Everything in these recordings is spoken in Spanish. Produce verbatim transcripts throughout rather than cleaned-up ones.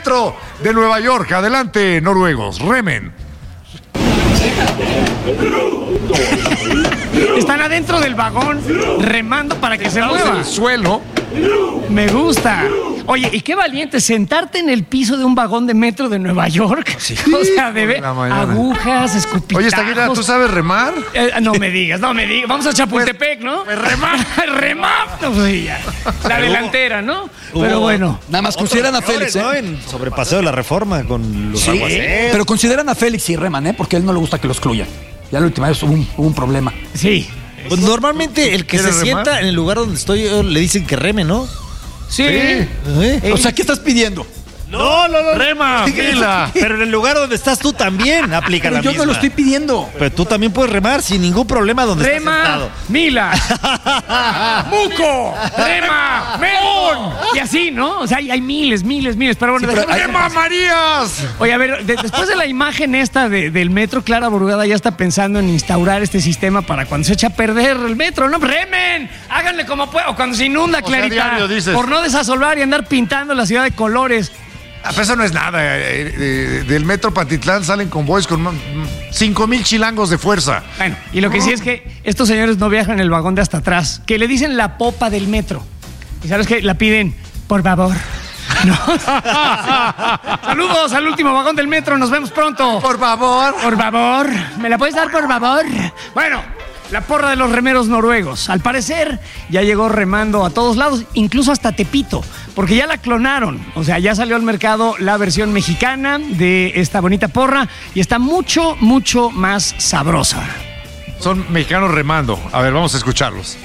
metro de Nueva York. Adelante, noruegos, remen. Están adentro del vagón remando para que se mueva. En el suelo. Me gusta. Oye, y qué valiente sentarte en el piso de un vagón de metro de Nueva York. Sí. O sea, de ver agujas, escupitajos. Oye, Estaquita, ¿tú sabes remar? Eh, no me digas, no me digas. Vamos a Chapultepec, ¿no? Pues remar. remar. No, pues, ya. La delantera, ¿no? Pero bueno. Nada más consideran a Félix, ¿eh? ¿no? En Sobrepaseo de la Reforma con los Sí, aguaceros. pero consideran a Félix y reman, ¿eh? Porque a él no le gusta que lo excluyan. Ya la última vez hubo un, hubo un problema. Sí. Pues normalmente el que se ¿Quieres remar? sienta en el lugar donde estoy yo, le dicen que reme, ¿no? Sí. ¿Eh? O sea, ¿qué estás pidiendo? No, no, no. Rema, Mila. Pero en el lugar donde estás tú también aplica Pero la yo misma. no lo estoy pidiendo. Pero tú también puedes remar sin ningún problema donde estás Rema, sentado. Mila, Muco, Rema, Melón. Y así, ¿no? O sea, hay, hay miles, miles, miles. Pero bueno, Sí, pero dejemos- hay- ¡Rema, Marías! Oye, a ver, de- después de la imagen esta de- del metro, Clara Burgada ya está pensando en instaurar este sistema para cuando se echa a perder el metro, ¿no? ¡Remen! Háganle como puedan. O cuando se inunda, O sea, Clarita. diario, dices. Por no desasolvar y andar pintando la ciudad de colores. Ah, pero eso no es nada. eh, eh, del metro Patitlán salen convoys con mm, cinco mil chilangos de fuerza. Bueno, y lo que sí es que estos señores no viajan en el vagón de hasta atrás, que le dicen la popa del metro. Y sabes que la piden, por favor. No. Saludos al último vagón del metro, nos vemos pronto. Por favor. Por favor, ¿me la puedes dar por favor? Bueno, la porra de los remeros noruegos. Al parecer, ya llegó remando a todos lados, incluso hasta Tepito, porque ya la clonaron. O sea, ya salió al mercado la versión mexicana de esta bonita porra y está mucho, mucho más sabrosa. Son mexicanos remando. A ver, vamos a escucharlos.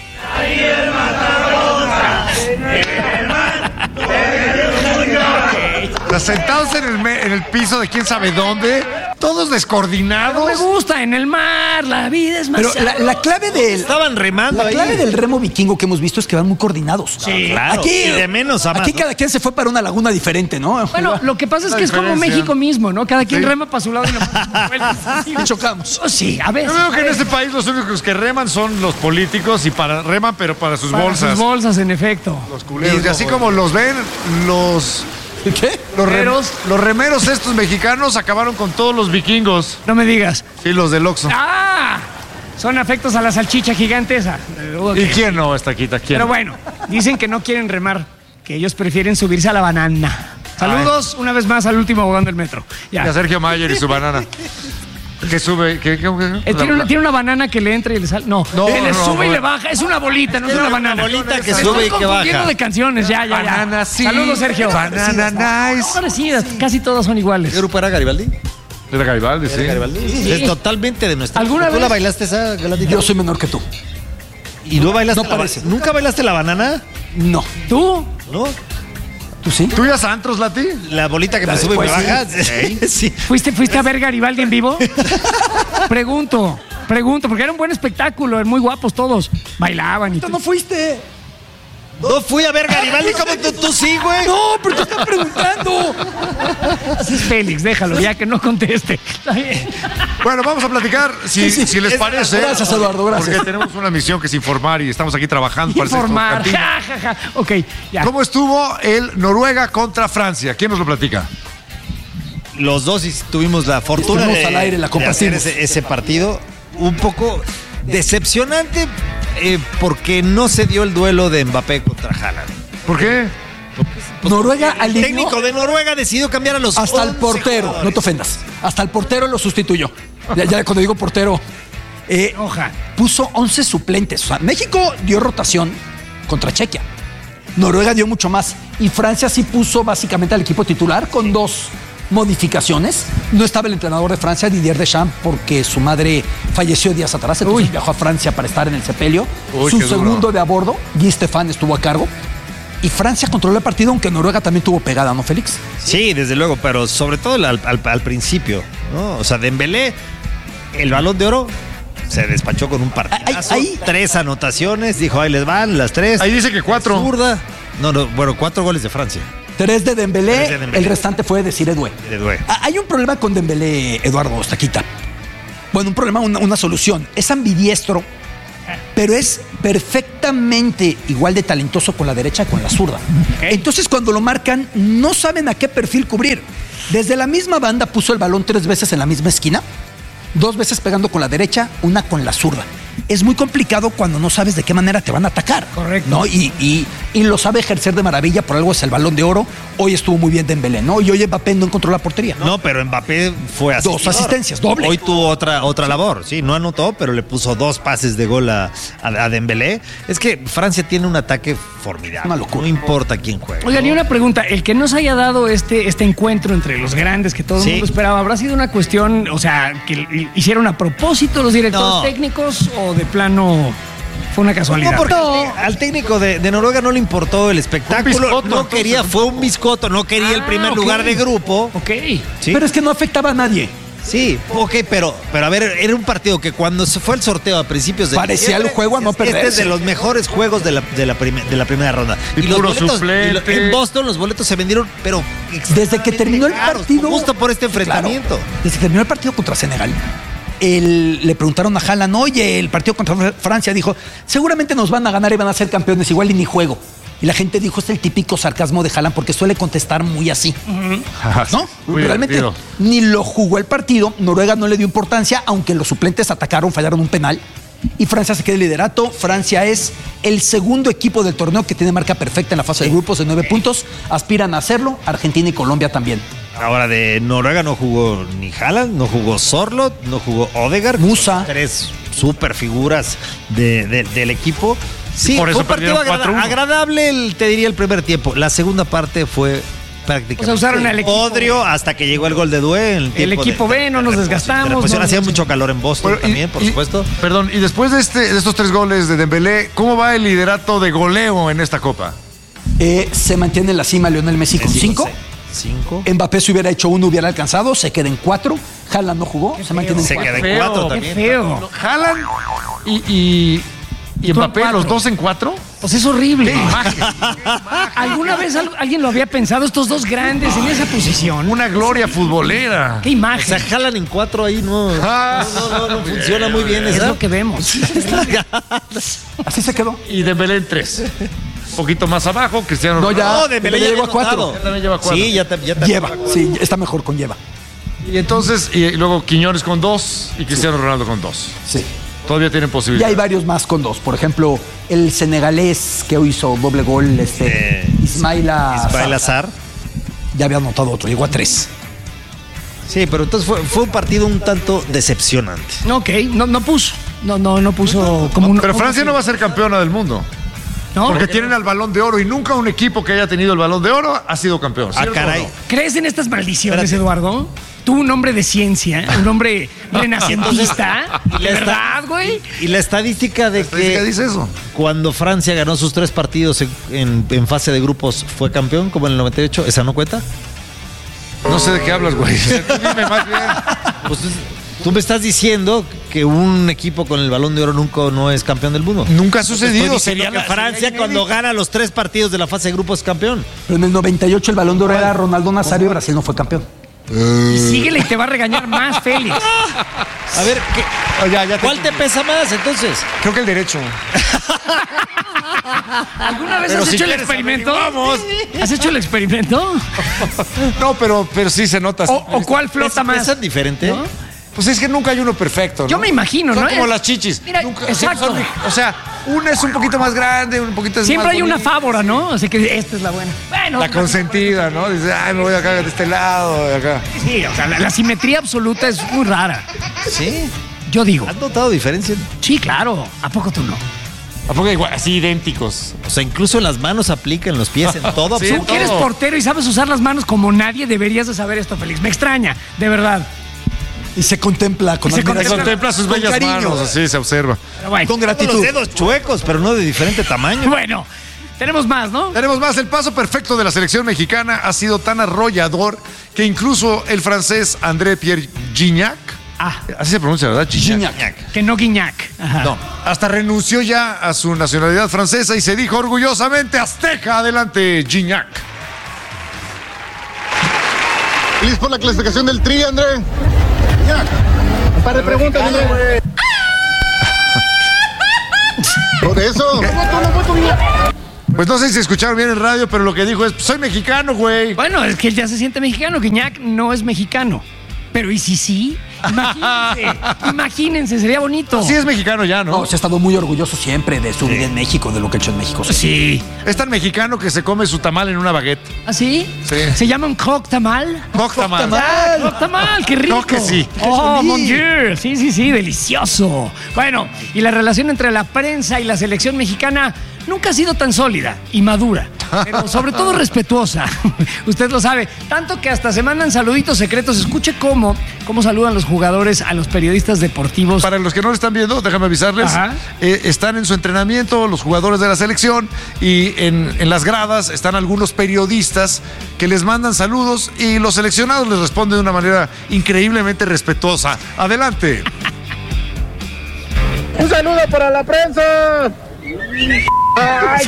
Sentados en el, me- en el piso de quién sabe dónde, todos No descoordinados. me gusta, en el mar, la vida es más Pero la, la clave del. Estaban remando La ahí. clave del remo vikingo que hemos visto es que van muy coordinados. Sí. Claro, Aquí, y de menos a más, aquí ¿no? cada quien se fue para una laguna diferente, ¿no? Bueno, lo que pasa es La que es como diferencia. México mismo, ¿no? Cada quien Sí. rema para su lado y nos damos vueltas. Y chocamos. Oh, sí, a veces. Yo veo que a en veces. este país los únicos que reman son los políticos y para reman, pero para sus Para bolsas. sus bolsas, en efecto. Los culeros. Y así como los ven, los, ¿Qué? los, rem- Remeros. los remeros estos mexicanos acabaron con todos los vikingos. No me digas. Sí, los del Oxxo. ¡Ah! Son afectos a la salchicha gigante esa. Eh, ok. ¿Y quién no, Estaquita? ¿Quién? Pero bueno, dicen que no quieren remar, que ellos prefieren subirse a la banana. Saludos una vez más al último vagón del metro. Ya. Y a Sergio Mayer y su banana. Que sube. Que, que- que- Eh, ¿tiene, una, tiene una banana que le entra y le sale. No, No, que le no, sube y no. le baja. Es una bolita, no es una banana. bolita que Me sube estoy y que confundiendo baja. de canciones, ya, ya, ya. Banana, sí. Saludos, Sergio. Banana nice. Parecidas, casi todas son iguales. ¿Qué grupo era Garibaldi? Era Garibaldi, sí. Garibaldi. Es totalmente de nuestra. ¿Alguna ¿Tú vez? la bailaste esa, Galatita? Yo soy menor que tú. ¿Y no bailaste No la parece. ba- ¿Nunca bailaste la banana? No. ¿Tú? ¿No? ¿Tú sí? ¿Tú ya Antros, Lati? La bolita que me Dale, sube y me pues, sí. baja. Sí. ¿Fuiste, ¿Fuiste a ver Garibaldi en vivo? Pregunto, pregunto, porque era un buen espectáculo, muy guapos todos. Bailaban y ¿Tú todo. no fuiste? No fui a ver Garibaldi como tú, tú sí, güey. No, pero te están preguntando. Así es Félix, déjalo, ya que no conteste. Está bien. Bueno, vamos a platicar, si, Sí, sí. si les Es- parece. gracias, Eduardo, gracias. Porque tenemos una misión que es informar y estamos aquí trabajando para hacer esto Informar. cantina. Ja, ja, ja. Ok, ya. ¿Cómo estuvo el Noruega contra Francia? ¿Quién nos lo platica? Los dos y tuvimos la fortuna Estuvimos de, al aire, la de hacer compartimos. ese, ese partido. Un poco decepcionante eh, porque no se dio el duelo de Mbappé contra Haaland. ¿Por qué? Noruega El alineó técnico de Noruega decidió cambiar a los hasta el once portero. jugadores. No te ofendas. Hasta el portero lo sustituyó. Ya, ya cuando digo portero. eh, Oja. puso once suplentes. O sea, México dio rotación contra Chequia. Noruega dio mucho más. Y Francia sí puso básicamente al equipo titular con dos modificaciones. No estaba el entrenador de Francia, Didier Deschamps, porque su madre falleció días atrás. Entonces viajó a Francia para estar en el sepelio. Uy, su qué duro. segundo de a bordo, Guy Stefan, estuvo a cargo. Y Francia controló el partido, aunque Noruega también tuvo pegada, ¿no, Félix? Sí, desde luego, pero sobre todo al, al- al principio, ¿no? O sea, Dembélé, el Balón de Oro, se despachó con un partidazo. Ahí- ahí- tres anotaciones, dijo, ahí les van las tres. Ahí dice que cuatro. Zurda. No, no, bueno, cuatro goles de Francia. Tres de Dembélé, Tres de Dembélé. el restante fue de Cire Doué. De Doué. Ah, Hay un problema con Dembélé, Eduardo Estaquita. Bueno, un problema, una, una solución. Es ambidiestro pero es perfectamente igual de talentoso con la derecha que con la zurda. Okay. Entonces, cuando lo marcan, no saben a qué perfil cubrir. Desde la misma banda puso el balón tres veces en la misma esquina, dos veces pegando con la derecha, una con la zurda. Es muy complicado cuando no sabes de qué manera te van a atacar. Correcto. ¿No? Y, y, y lo sabe ejercer de maravilla, por algo es el Balón de Oro. Hoy estuvo muy bien Dembélé, ¿no? Y hoy Mbappé no encontró la portería. No, pero Mbappé fue así. Dos asistencias, doble. Hoy tuvo otra, otra labor, sí, no anotó, pero le puso dos pases de gol a, a, a Dembélé. Es que Francia tiene un ataque formidable. Una locura. No importa quién juegue. Oigan, y una pregunta, el que no se haya dado este, este encuentro entre los grandes que todo el Sí. mundo esperaba, ¿habrá sido una cuestión, o sea, que hicieron a propósito los directores No. técnicos o de plano fue una casualidad? No, porque al técnico de, de Noruega no le importó el espectáculo. Fue un biscoto, no entonces. quería, fue un biscoto, no quería el Ah, primer ok. lugar de grupo. Ok. Sí, Pero es que no afectaba a nadie. sí, ok, pero, pero a ver, era un partido que cuando se fue el sorteo a principios de Parecía diciembre, el juego a no Este es perderse. de los mejores juegos de la, de la, prime- de la primera ronda. Y puro boletos, suplente. lo- en Boston los boletos se vendieron, pero Desde que terminó el caros, partido. justo por este enfrentamiento. Claro, desde que terminó el partido contra Senegal. El- le preguntaron a Haaland, oye, el partido contra Francia, dijo, seguramente nos van a ganar y van a ser campeones, igual y ni juego. Y la gente dijo, es el típico sarcasmo de Haaland porque suele contestar muy así. ¿No? Muy Realmente divertido. ni lo jugó el partido, Noruega no le dio importancia, aunque los suplentes atacaron, fallaron un penal. Y Francia se queda en liderato. Francia es el segundo equipo del torneo que tiene marca perfecta en la fase de grupos de nueve puntos. Aspiran a hacerlo. Argentina y Colombia también. Ahora de Noruega no jugó ni Haaland, no jugó Sorloth, no jugó Odegaard. Musa. Tres super figuras de, de- del equipo. Sí, Por eso fue un partido perdieron agrada- cuatro uno. agradable, el- te diría, el primer tiempo. La segunda parte fue prácticamente O sea, usaron al equipo odrio hasta que llegó el gol de Due. El, tiempo equipo de- B, no de nos reposición, desgastamos, de reposición. no- Hacía no- mucho calor en Boston Bueno, y- también, por y- supuesto. Perdón, y después de, este, de estos tres goles de Dembélé, ¿cómo va el liderato de goleo en esta Copa? Eh, se mantiene en la cima Lionel Messi con Messi cinco. seis. Cinco. Mbappé si hubiera hecho uno hubiera alcanzado, se queda en cuatro. Haaland no jugó, se mantiene en Se cuatro. queda en Feo, cuatro qué también. feo. Haaland y, y, y tú en Mbappé, cuatro. los dos en cuatro. Pues es horrible. ¡Qué imagen! ¿Alguna vez al- alguien lo había pensado, estos dos grandes en esa posición? Una gloria futbolera. ¡Qué O imagen! sea, jalan en cuatro ahí, no. Ah. no, no, no, no funciona muy bien es esa. lo que vemos. Así se quedó. Y Dembélé en tres. Un poquito más abajo, Cristiano No, ya. No, Dembélé ya llegó había a cuatro. anotado. Ya también lleva cuatro. Sí, ya, te- ya te- Lleva, sí, está mejor con lleva. Y entonces, y luego Quiñones con dos y Cristiano Ronaldo con dos. Sí. Todavía tienen Y posibilidad. hay varios más con dos. Por ejemplo, el senegalés que hoy hizo doble gol, este, Eh, Ismaila Ismael Sarr, Azar. ya había anotado otro, llegó a tres. Sí, pero entonces fue, fue un partido un tanto decepcionante. Ok, no, no puso. No, no, no puso como un. Pero Francia no va a ser campeona del mundo. ¿No? Porque tienen al Balón de Oro y nunca un equipo que haya tenido el Balón de Oro ha sido campeón. Ah, ¿cierto o caray. no? ¿Crees en estas maldiciones, Espérate. Eduardo? Tú, un hombre de ciencia, un hombre renacentista. Y ¿De la verdad, esta- güey? Y la estadística de ¿Qué que dice eso? cuando Francia ganó sus tres partidos en, en- en fase de grupos fue campeón, como en el noventa y ocho, ¿esa no cuenta? No sé de qué hablas, güey. Tú dime más bien. Pues tú me estás diciendo que un equipo con el Balón de Oro nunca no es campeón del mundo. Nunca ha Estoy sucedido. diciendo Sería que la- Francia sería cuando inédito. gana los tres partidos de la fase de grupos es campeón. Pero en el noventa y ocho el Balón de Oro era Ronaldo Nazario y Brasil no fue campeón. Y síguele y te va a regañar más, Félix. A ver, ¿qué- Oh, ya, ya te- ¿cuál te pesa más entonces? Creo que el derecho. ¿Alguna vez Pero has si hecho el quieres, experimento? averiguamos. ¿Has hecho el experimento? No, pero, pero sí se nota. ¿O, o cuál flota más? ¿Pesan diferente? ¿No? Pues es que nunca hay uno perfecto, ¿no? Yo me imagino, Son ¿no? como Es- las chichis. Mira, Nunca- exacto. siempre son- o sea, una es un poquito más grande, un poquito es Siempre más hay una bonita. fávora, ¿no? Así que esta es la buena. Bueno, La consentida, ¿no? Dice, ay, me voy acá de este lado, de acá. sí, o sea, la, la simetría absoluta es muy rara. Sí. Yo digo. ¿Has notado diferencia? Sí, claro. ¿A poco tú no? ¿A poco igual? Así idénticos. O sea, incluso en las manos aplican, los pies, en todo. Sí, Tú absoluto. que eres portero y sabes usar las manos como nadie, deberías de saber esto, Félix. Me extraña, de verdad. Y se contempla con Y se Se admiración. contempla sus Con bellas cariño. manos, así se observa. Pero bueno. Con Con gratitud. los dedos chuecos, pero no de diferente tamaño. Bueno, tenemos más, ¿no? Tenemos más. El paso perfecto de la selección mexicana ha sido tan arrollador que incluso el francés André Pierre Gignac, Ah, así se pronuncia, ¿verdad? Gignac. Gignac. que no Guiñac. Ajá. No, hasta renunció ya a su nacionalidad francesa y se dijo orgullosamente azteca. Adelante, Gignac. ¿Listo por la clasificación del Tri, André? Ya. Un par de preguntas, André. Por eso. Pues no sé si escucharon bien en radio, pero lo que dijo es, soy mexicano, güey. Bueno, es que él ya se siente mexicano. Guiñac no es mexicano. Pero ¿y si sí? Imagínense, imagínense, sería bonito. Sí es mexicano ya, ¿no? No, se ha estado muy orgulloso siempre de su vida en México, de lo que ha hecho en México. Sí. Es tan mexicano que se come su tamal en una baguette. ¿Ah, sí? Sí. ¿Se llama un croque tamal? Croque tamal. Ah, croque tamal, qué rico. No, que sí. Oh, mon Dieu. Sí, sí, sí, delicioso. Bueno, y la relación entre la prensa y la selección mexicana nunca ha sido tan sólida y madura, pero sobre todo respetuosa. Usted lo sabe. Tanto que hasta se mandan saluditos secretos. Escuche cómo, cómo saludan los jugadores a los periodistas deportivos. Para los que no lo están viendo, déjame avisarles, eh, están en su entrenamiento los jugadores de la selección y en, en las gradas están algunos periodistas que les mandan saludos y los seleccionados les responden de una manera increíblemente respetuosa. Adelante. Un saludo para la prensa. Ay,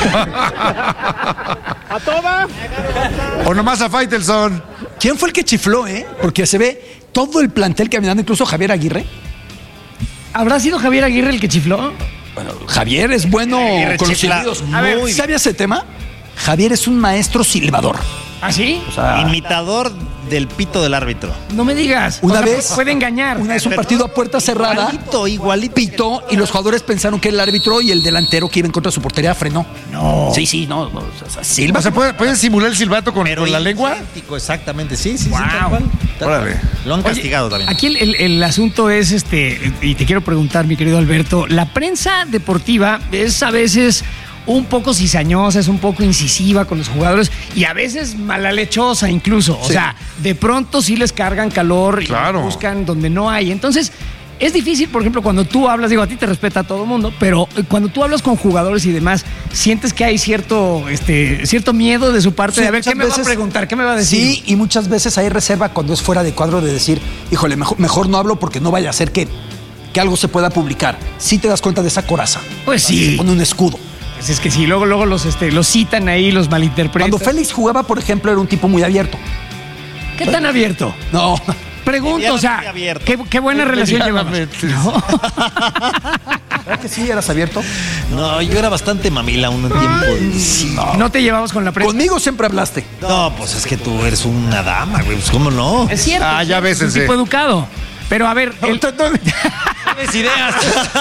¿a toda? O nomás a Faitelson. ¿Quién fue el que chifló, eh? Porque se ve todo el plantel caminando, incluso Javier Aguirre. ¿Habrá sido Javier Aguirre el que chifló? Bueno, Javier es bueno Aguirre con los chifla silbidos. muy bien. ¿Sabías ese tema? Javier es un maestro silbador. ¿Ah, sí? O sea, Imitador del pito del árbitro. No me digas. Una O sea, vez- puede engañar. una vez un partido a puerta cerrada, Igualito, igualito. pitó y los jugadores pensaron que el árbitro y el delantero que iba en contra de su portería frenó. No. Sí, sí, no. no, o sea, silba. O sea, ¿pueden puede simular el silbato con, Pero con la lengua? idéntico, exactamente. Sí, sí, Wow. sí. Tal cual, tal cual. Órale. Lo han Oye, castigado también. Aquí el, el- el asunto es este, y te quiero preguntar, mi querido Alberto, la prensa deportiva es a veces un poco cizañosa, es un poco incisiva con los jugadores y a veces malalechosa incluso. O Sí. sea, de pronto sí les cargan calor Claro. y buscan donde no hay. Entonces, es difícil, por ejemplo, cuando tú hablas, digo, a ti te respeta a todo el mundo, pero eh, cuando tú hablas con jugadores y demás, sientes que hay cierto, este, cierto miedo de su parte Sí, de a ver, ¿qué muchas me va a veces- preguntar? ¿Qué me va a decir? Sí, y muchas veces hay reserva cuando es fuera de cuadro de decir, híjole, mejor, mejor no hablo porque no vaya a ser que, que algo se pueda publicar. Sí te das cuenta de esa coraza. Pues sí. Se pone un escudo. Pues es que sí, luego, luego los, este, los citan ahí, los malinterpretan. Cuando Félix jugaba, por ejemplo, era un tipo muy abierto. ¿Qué tan abierto? No, Pregunto, o sea, Medianamente abierto. ¿qué, qué buena relación llevamos. Medianamente. ¿No? ¿verdad que sí eras abierto? No, yo era bastante mamila un tiempo. Sí. No te llevabas con la prensa. Conmigo siempre hablaste. No, pues es que tú eres una dama, güey. Pues cómo no. Es cierto. Ah, ya es ves, un ese. tipo educado. Pero a ver, el- Tienes ideas.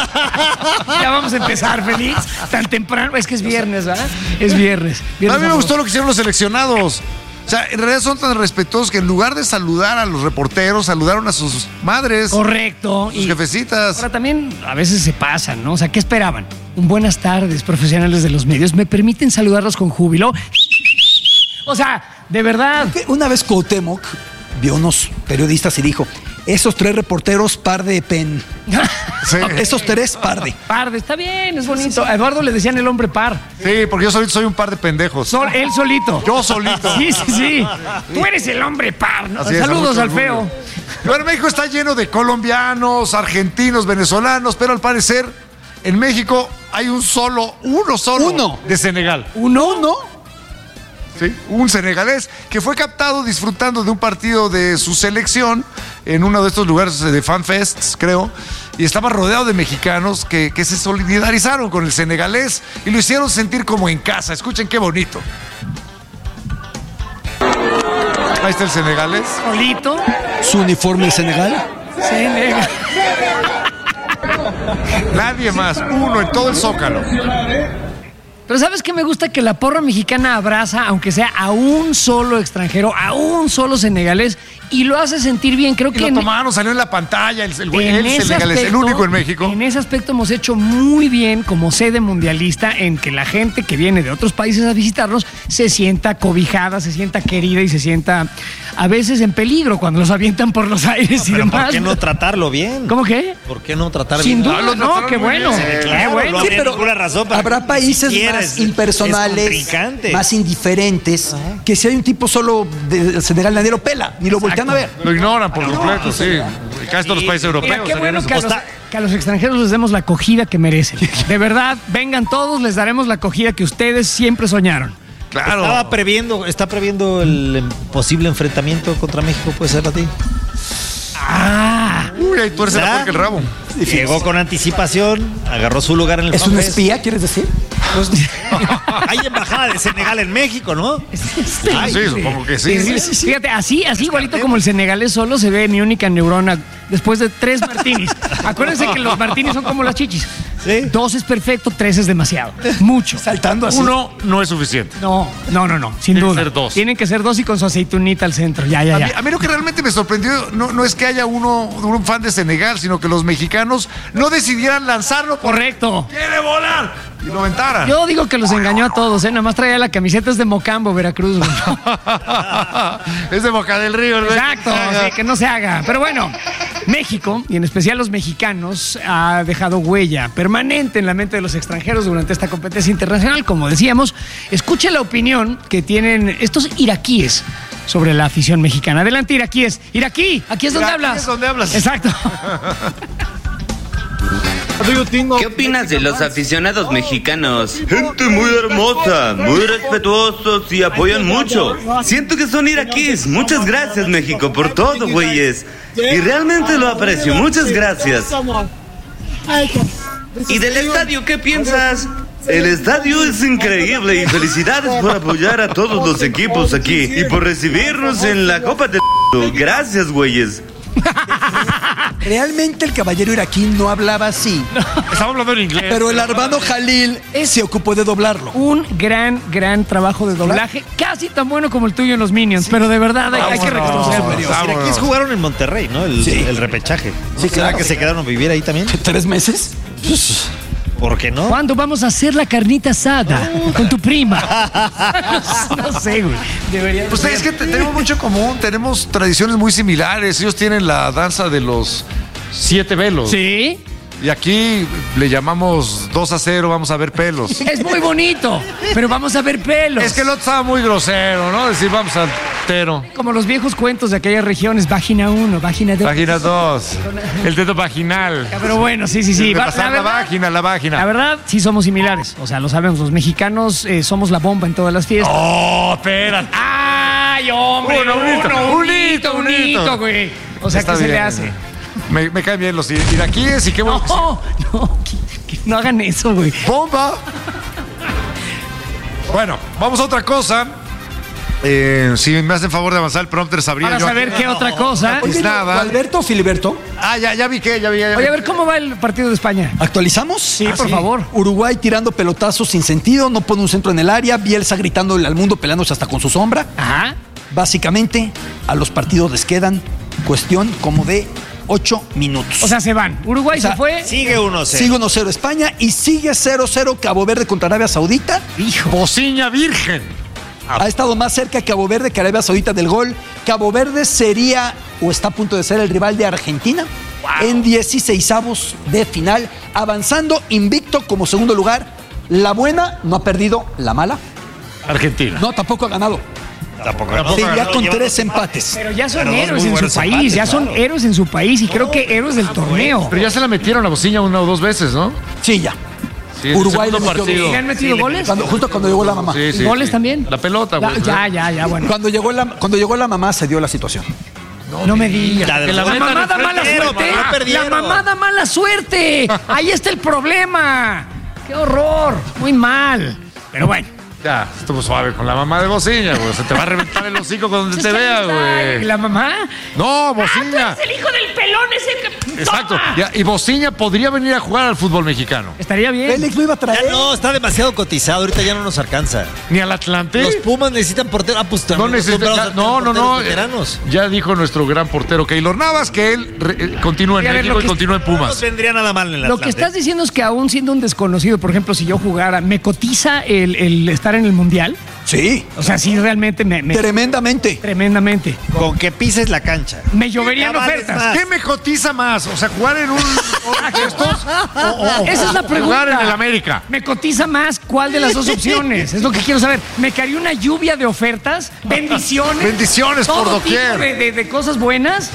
ya vamos a empezar, Félix. Tan temprano. Es que es viernes, ¿verdad? Es viernes. A Viernes mí me amoroso. gustó lo que hicieron los seleccionados. O sea, en realidad son tan respetuosos que en lugar de saludar a los reporteros, saludaron a sus madres, Correcto. sus jefecitas. Ahora también a veces se pasan, ¿no? O sea, ¿qué esperaban? Un buenas tardes, profesionales de los medios. ¿Me permiten saludarlos con júbilo? O sea, de verdad. Que Una vez Cuauhtémoc vio unos periodistas y dijo, esos tres reporteros par de pen. Sí. Esos tres par de. Par, está bien, es bonito. A Eduardo le decían el hombre par. Sí, porque yo soy, soy un par de pendejos. Sol- él solito. Yo solito. Sí, sí, sí. Tú eres el hombre par, ¿no? Así es, Saludos mucho al orgullo. feo. Bueno, México está lleno de colombianos, argentinos, venezolanos, pero al parecer en México hay un solo, uno solo Uno. de Senegal. Uno, ¿No? ¿Sí? Un senegalés que fue captado disfrutando de un partido de su selección en uno de estos lugares de fanfests, creo, y estaba rodeado de mexicanos que, que se solidarizaron con el senegalés y lo hicieron sentir como en casa. Escuchen qué bonito. Ahí está el senegalés. solito. Su uniforme de Senegal. Senegal. Nadie más, uno en todo el Zócalo. Pero ¿sabes qué me gusta? Que la porra mexicana abraza, aunque sea a un solo extranjero, a un solo senegalés, y lo hace sentir bien. Creo Y que lo en- tomaron, salió en la pantalla, el, el, güey, en el ese senegalés, el aspecto- único en México. En ese aspecto hemos hecho muy bien como sede mundialista en que la gente que viene de otros países a visitarnos se sienta cobijada, se sienta querida y se sienta a veces en peligro cuando los avientan por los aires y Pero demás. ¿por qué no tratarlo bien? ¿cómo qué? ¿Por qué no tratar Sin bien? duda, Ah, lo no, trataron qué muy bueno. bien. Qué Claro, bueno. no Sí, habría pero ninguna razón para habrá que países siquiera más es- impersonales, es contrincante. más indiferentes, que si hay un tipo solo del Senegal, nadie lo pela, ni lo voltean a ver. Lo ignoran por completo, sí. Casi todos los países europeos. Mira, qué serían bueno esos. que a, los, Está- que a los extranjeros les demos la acogida que merecen. De verdad, vengan todos, les daremos la acogida que ustedes siempre soñaron. Claro. Estaba previendo, está previendo el em, posible enfrentamiento contra México, puede ser a ti. Ah, y ahí tuerce la puerca el rabo. Llegó con anticipación, agarró su lugar en el ¿Es un FanFest. espía, quieres decir? Hay embajada de Senegal en México, ¿no? Ay, sí, supongo que sí. Sí, sí, sí. Fíjate, así, así igualito como el senegalés solo se ve mi única neurona después de tres martinis. Acuérdense que los martinis son como las chichis. Sí. Dos es perfecto, tres es demasiado. Mucho. Saltando así. Uno no es suficiente. No, no, no, no, sin Tienen que duda. ser dos. Tienen que ser dos y con su aceitunita al centro. Ya, ya, A mí, ya. a mí lo que realmente me sorprendió no, no es que haya uno, un fan de Senegal, sino que los mexicanos no decidieran lanzarlo por Correcto. ¡quiere volar! Y lo aventaran. Yo digo que los engañó a todos, ¿eh? Nada más traía la camiseta, es de Mocambo, Veracruz, güey. Es de Boca del Río, ¿no? Exacto, sí, que no se haga. Pero bueno, México, y en especial los mexicanos, ha dejado huella permanente en la mente de los extranjeros durante esta competencia internacional. Como decíamos, escuche la opinión que tienen estos iraquíes sobre la afición mexicana. Adelante, iraquíes. Iraquí, aquí es donde Iraquí hablas. es donde hablas. Exacto. ¿Qué opinas de los aficionados mexicanos? Gente muy hermosa, muy respetuosos y apoyan mucho. Siento que son iraquíes. Muchas gracias, México, por todo, güeyes. Y realmente lo aprecio. Muchas gracias. ¿Y del estadio qué piensas? El estadio es increíble y felicidades por apoyar a todos los equipos aquí y por recibirnos en la Copa del Mundo. Gracias, güeyes. Realmente el caballero iraquí no hablaba así, Estamos hablando en inglés. pero el Arbano Jalil se ocupó de doblarlo. Un gran, gran trabajo de doblaje, casi tan bueno como el tuyo en los Minions, pero de verdad hay, hay que Vámonos. reconocerlo. Los Vámonos. iraquíes jugaron en Monterrey, ¿no? El, Sí. el repechaje. Sí, ¿Será claro. que se quedaron a vivir ahí también? ¿Tres meses? Pues, ¿Por qué no? ¿Cuándo vamos a hacer la carnita asada con tu prima? No sé, güey. Debería Pues es que te- tenemos mucho en común, tenemos tradiciones muy similares. Ellos tienen la danza de los siete velos. Sí, Y aquí le llamamos dos a cero, vamos a ver pelos. es muy bonito, pero vamos a ver pelos. Es que el otro estaba muy grosero, ¿no? Decir, vamos al tero. Como los viejos cuentos de aquellas regiones, página uno, página dos. Página dos. El dedo vaginal. Pero bueno, sí, sí, sí. De Va- pasar la, verdad- vagina, la vagina. La verdad, sí somos similares. O sea, lo sabemos. Los mexicanos eh, somos la bomba en todas las fiestas. Oh, espérate. ¡Ay, hombre! Uno, un hito, uno, un hito, un hito. güey. O sea, Está ¿qué se le bien. hace? Me, me caen bien los iraquíes y qué bueno. que No, no, que- que no hagan eso, güey. sí. ¡Bomba! Bueno, vamos a otra cosa. Eh, si me hacen favor de avanzar el prompter, sabría Para yo. saber aquí. qué otra cosa. Pues nada. ¿Alberto o Filiberto? Ah, ya, ya vi que, ya vi. Ya vi. Oye, a ver, ¿cómo va el partido de España? ¿Actualizamos? Sí, por favor. Uruguay tirando pelotazos sin sentido, no pone un centro en el área, Bielsa gritándole al mundo, peleándose hasta con su sombra. Ajá. Básicamente, a los partidos les quedan cuestión como de ocho minutos. O sea, se van. Uruguay O sea, se fue. Sigue uno cero. sigue uno cero España y sigue cero cero Cabo Verde contra Arabia Saudita. Hijo. Bociña virgen. Ha estado más cerca Cabo Verde que Arabia Saudita del gol. Cabo Verde sería o está a punto de ser el rival de Argentina en dieciseisavos de final, avanzando invicto como segundo lugar. La buena no ha perdido, la mala Argentina. no tampoco ha ganado. Tampoco. Sí, ya ganó, con lleva tres dos empates. Pero ya son Pero dos héroes muy en su buenos país, empates, ya son claro. héroes en su país y creo que héroes del torneo. Pero ya se la metieron a Bociña una o dos veces, ¿no? Sí, ya. Sí, en el Uruguay le segundo metió partido. dos. ¿Le han metido goles? Cuando- justo cuando llegó la mamá. Sí, sí, ¿Goles sí. también? La pelota, Ya, güey. ya, ya, ya, bueno. Cuando llegó la cuando llegó la mamá se dio la situación. No me digas. La de Que los la goles. mamada Pero mala perdieron, suerte. pero no perdieron. La mamada mala suerte. Ahí está el problema. Qué horror. Muy mal. Pero bueno. Ya, estuvo suave con la mamá de Bociña, güey. Se te va a reventar el hocico cuando te Es que vea, ahí está, güey. ¿La mamá? No, Bociña. el hijo del pelón ese que... Exacto. ¡Toma! Ya, y Bociña podría venir a jugar al fútbol mexicano. Estaría bien. Félix lo iba a traer. Ya no, está demasiado cotizado. Ahorita ya no nos alcanza. Ni al Atlante. Los Pumas necesitan portero. Ah, pues No también necesita. acostumbrados ya- a No, tener no, no. porteros veteranos. Ya dijo nuestro gran portero Keylor Navas que él re- eh, continúa en Y a ver, México lo y que- continúa en No Pumas. nos vendría nada mal en el Lo que Atlante. estás diciendo es que aún siendo un desconocido, por ejemplo, si yo jugara, ¿me cotiza el, el estar en el Mundial? Sí, O sea, sí, realmente me... me- tremendamente. tremendamente. Con que pises la cancha. Me lloverían Ya vales ofertas. más. ¿Qué me cotiza más? O sea, jugar en un. o estos, o, o- Esa es la o pregunta. Jugar en el América. ¿Me cotiza más cuál de las dos opciones? Es lo que quiero saber. ¿Me caería una lluvia de ofertas? ¿Bendiciones? Bendiciones por ¿Todo doquier. tipo de, de- de cosas buenas?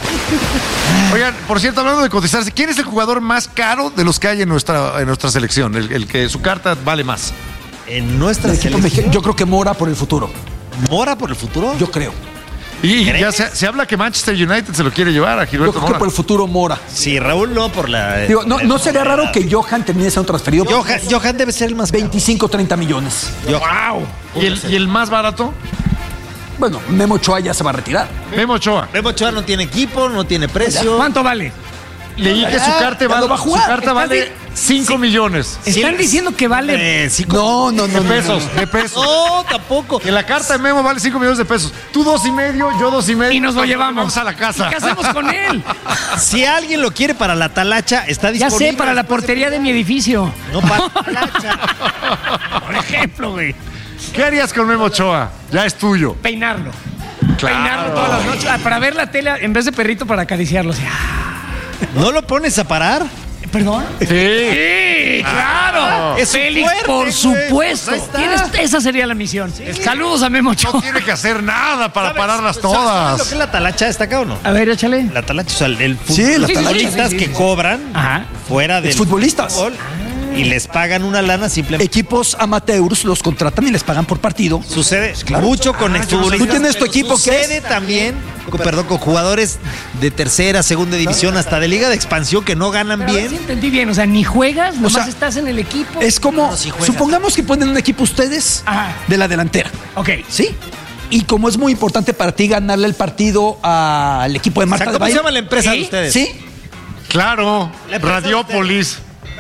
Oigan, por cierto, hablando de cotizarse, ¿quién es el jugador más caro de los que hay en nuestra, en nuestra selección? El, el que su carta vale más. En nuestra El equipo selección. mexicano, yo creo que Mora por el futuro. ¿Mora por el futuro? Yo creo. Y ya se, se habla que Manchester United se lo quiere llevar a Yo Gilberto creo que Mora. por el futuro Mora. Sí, Raúl no por la... Digo, no, no sería raro que Johan termine siendo transferido. por Johan, Johan debe ser el más... veinticinco, treinta millones. ¡Wow! ¿Y el, ¿Y el más barato? Bueno, Memo Ochoa ya se va a retirar. Memo Ochoa. Memo Ochoa no tiene equipo, no tiene precio. ¿Cuánto vale? Leí que su carta ya vale, no va a jugar. su carta Estás vale di- cinco millones Están diciendo que vale. Eh, cinco- No, no, no. de no, pesos, no, no. de pesos. No, tampoco. Que la carta de Memo vale cinco millones de pesos. Tú dos y medio, yo dos y medio. Y nos lo llevamos. Vamos a la casa. ¿Qué hacemos con él? Si alguien lo quiere para la talacha, está Ya disponible. sé, para la portería de mi edificio. No, para la talacha. Por ejemplo, güey. ¿Qué harías con Memo Ochoa? Ya es tuyo. Peinarlo. Claro. Peinarlo todas las noches. Ah, para ver la tele en vez de perrito para acariciarlo. O sea, ¿No lo pones a parar? ¿perdón? Sí. Sí, claro. Es su Félix, fuerte, por güey. supuesto. Pues ahí está. Tienes- esa sería la misión. Saludos a Memo No Ochoa. tiene que hacer nada para ¿Sabes- pararlas ¿sabes- ¿Sabes lo todas. que es la talacha? ¿Está acá o no? A ver, échale. La talacha, o sea, el fu- Sí, la los talacha. futbolistas Sí, sí, sí, que sí. cobran Ajá. fuera del Exfutbolistas. fútbol y les pagan una lana simplemente. Equipos amateurs los contratan y les pagan por partido. Sucede mucho con exfutbolistas. Tú tienes tu pero equipo que sucede es- también, con, perdón, con jugadores de tercera, segunda división, hasta de liga de expansión que no ganan Pero a ver si bien. entendí bien. O sea, ni juegas, nomás sea, estás en el equipo. Es como, No, sí juegas. supongamos que ponen un equipo ustedes Ajá. de la delantera. Ok. ¿Sí? Y como es muy importante para ti ganarle el partido al equipo de O Marta sea, de ¿cómo se Baile. llama la empresa ¿Sí? de ustedes? ¿Sí? Claro. La empresa de Radiópolis.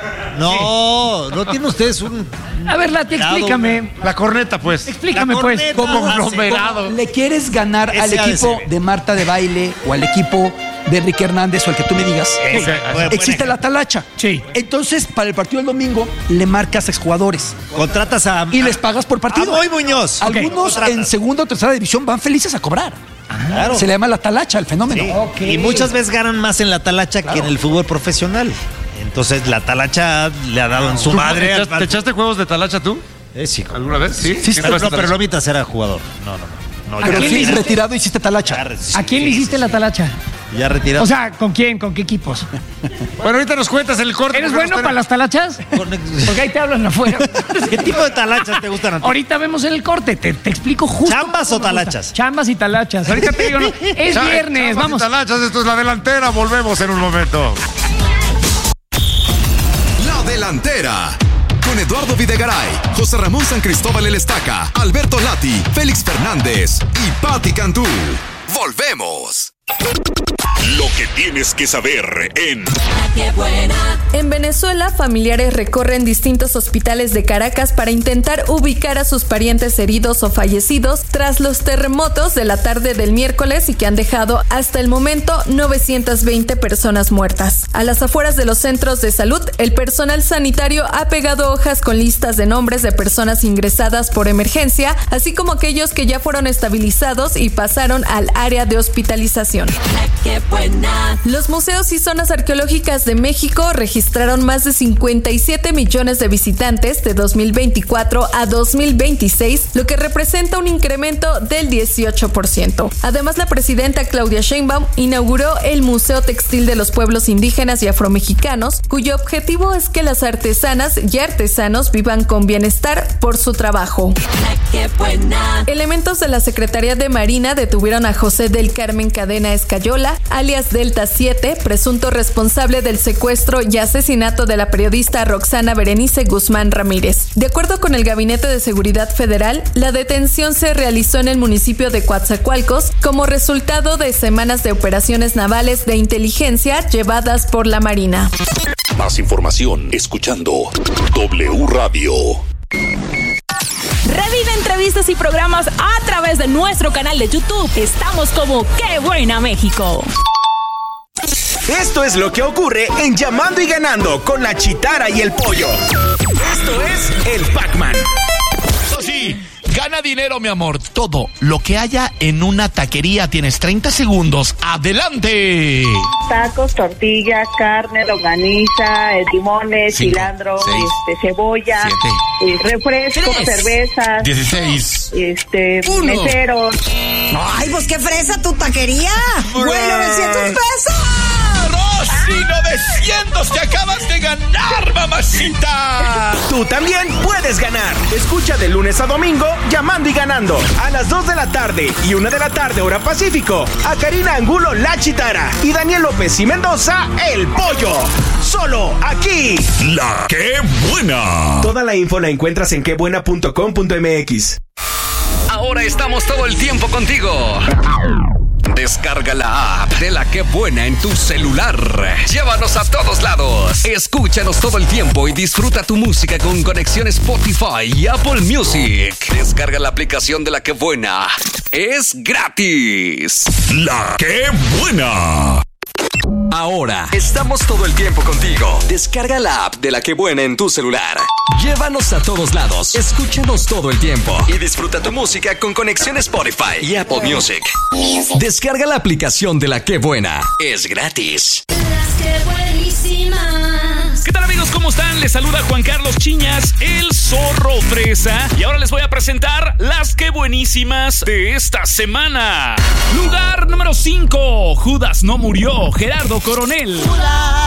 No, no tienen ustedes un... A ver, Lati, Claro, explícame. La corneta, pues. Explícame, La pues. corneta. Como Ah, sí. conglomerado. Le quieres ganar Ese al ha de equipo ser. de Marta de Baile o al equipo de Enrique Hernández o al que tú me digas. Ese, Ok, buen- Existe buen la talacha. Sí. Entonces, para el partido del domingo, le marcas a exjugadores Contratas a... y les pagas por partido. A Moy Muñoz. Algunos Contratas. en segunda o tercera división van felices a cobrar. Claro. Se le llama la talacha, el fenómeno. Sí. Ok. Y muchas veces ganan más en la talacha que en el fútbol profesional. Entonces la talacha le ha dado en su ¿Tú madre. ¿Te al- echaste, te echaste juegos de talacha tú? Eh, sí, como- ¿Alguna vez? Sí. Sí, ¿Qué pero, jugaste no, pero talacha? no mientras era jugador. No, no, no. No, ¿A Pero quién sí, le hiciste? retirado hiciste talacha. Ya, sí, ¿A quién sí, le sí, hiciste sí, la sí. talacha? Ya retirado. O sea, ¿con quién? ¿Con qué equipos? Bueno, ahorita nos cuentas el corte. ¿Eres porque bueno nos para las talachas? Con- Porque ahí te hablan afuera. ¿Qué tipo de talachas te gustan a ti? Ahorita vemos en el corte, te, te explico justo. ¿Chambas cómo o me gusta. talachas? Chambas y talachas. Ahorita te digo, no. Es Cha- viernes, chavas y vamos. talachas, esto es La Delantera. Volvemos en un momento. La Delantera. Con Eduardo Videgaray, José Ramón San Cristóbal El Estaca, Alberto Lati, Félix Fernández y Patti Cantú. Volvemos. Lo que tienes que saber en En Venezuela, familiares recorren distintos hospitales de Caracas para intentar ubicar a sus parientes heridos o fallecidos tras los terremotos de la tarde del miércoles y que han dejado hasta el momento novecientas veinte personas muertas. A las afueras de los centros de salud, el personal sanitario ha pegado hojas con listas de nombres de personas ingresadas por emergencia, así como aquellos que ya fueron estabilizados y pasaron al área de hospitalización. Los museos y zonas arqueológicas de México registraron más de cincuenta y siete millones de visitantes de dos mil veinticuatro a dos mil veintiséis, lo que representa un incremento del dieciocho por ciento. Además, la presidenta Claudia Sheinbaum inauguró el Museo Textil de los Pueblos Indígenas y Afromexicanos, cuyo objetivo es que las artesanas y artesanos vivan con bienestar por su trabajo. Elementos de la Secretaría de Marina detuvieron a José del Carmen Cadena Escayola, alias Delta siete, presunto responsable del secuestro y asesinato de la periodista Roxana Berenice Guzmán Ramírez. De acuerdo con el Gabinete de Seguridad Federal, la detención se realizó en el municipio de Coatzacoalcos como resultado de semanas de operaciones navales de inteligencia llevadas por la Marina. Más información escuchando W Radio. Revive entrevistas y programas a través de nuestro canal de YouTube. Estamos como ¡Qué buena México! Esto es lo que ocurre en Llamando y Ganando con la Chitara y el Pollo. Esto es el Pac-Man. Eso sí, gana dinero, mi amor. Todo lo que haya en una taquería. Tienes treinta segundos. ¡Adelante! Tacos, tortillas, carne, longaniza, eh, limones, Cinco, cilantro, seis, este, cebolla, eh, refrescos, tres, cervezas, dieciséis, este, uno. meseros. Ay, pues qué fresa tu taquería. Güey, novecientos pesos. ¡Rosa! y novecientos que acabas de ganar, mamacita. Tú también puedes ganar. Escucha de lunes a domingo Llamando y Ganando a las dos de la tarde y una de la tarde hora Pacífico a Karina Angulo La Chitara y Daniel López y Mendoza El Pollo. Solo aquí. La Qué Buena. Toda la info la encuentras en quebuena punto com punto mx. Ahora estamos todo el tiempo contigo. Descarga la app de La Qué Buena en tu celular. Llévanos a todos lados. Escúchanos todo el tiempo y disfruta tu música con conexión Spotify y Apple Music. Descarga la aplicación de La Qué Buena. Es gratis. La Qué Buena. Ahora estamos todo el tiempo contigo. Descarga la app de La Qué Buena en tu celular. Llévanos a todos lados. Escúchanos todo el tiempo y disfruta tu música con conexión Spotify y Apple Music. Descarga la aplicación de La Qué Buena. Es gratis. Las que buenísimas. ¿Qué tal, amigos? ¿Cómo están? Les saluda Juan Carlos Chiñas, el Zorro Fresa. Y ahora les voy a presentar las que buenísimas de esta semana. Lugar número cinco. Judas no murió. Gerardo Coronel.